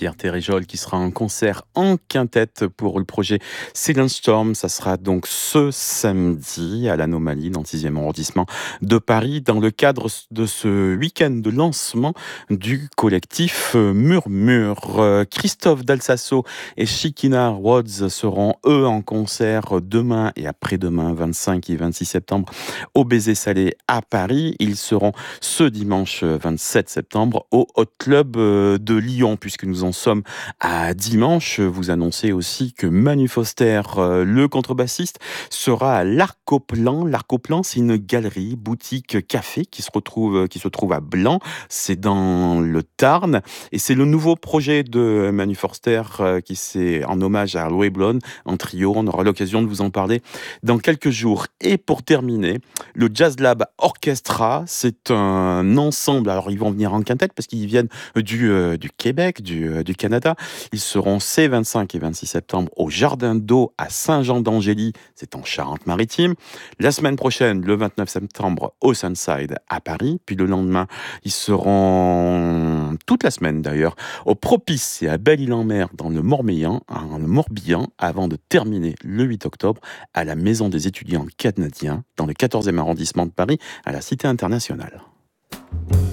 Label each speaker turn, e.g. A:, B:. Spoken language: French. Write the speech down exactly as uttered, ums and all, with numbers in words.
A: Pierre Téréjol qui sera en concert en quintette pour le projet Silent Storm. Ça sera donc ce samedi à l'Anomalie dans le sixième arrondissement de Paris dans le cadre de ce week-end de lancement du collectif Murmure. Euh, Christophe Dalsasso et Shikina Rhodes seront eux en concert demain et après-demain vingt-cinq et vingt-six septembre au Baiser Salé à Paris. Ils seront ce dimanche vingt-sept septembre au Hot Club de Lyon. Puisque nous en sommes à dimanche, vous annoncez aussi que Manu Foster, le contrebassiste, sera à l'Arc au Plan. L'Arc au Plan, c'est une galerie, boutique, café qui se retrouve, qui se trouve à Blanc. C'est dans le Tarn. Et c'est le nouveau projet de Manu Foster qui c'est en hommage à Louis Blonde en trio. On aura l'occasion de vous en parler dans quelques jours. Et pour terminer, le Jazz Lab Orchestra, c'est un ensemble. Alors, ils vont venir en quintette parce qu'ils viennent du, euh, du Québec, du, euh, du Canada. Ils seront ces vingt-cinq et vingt-six septembre au Jardin d'eau à Saint-Jean-d'Angély, c'est en Charente-Maritime. La semaine prochaine, le vingt-neuf septembre, au Sunside à Paris. Puis le lendemain, ils seront toute la semaine d'ailleurs au Propice et à Belle-Île-en-Mer dans le Morbihan, dans le Morbihan, avant de terminer le huit octobre à la Maison des étudiants canadiens dans le quatorzième arrondissement de Paris, à la Cité internationale.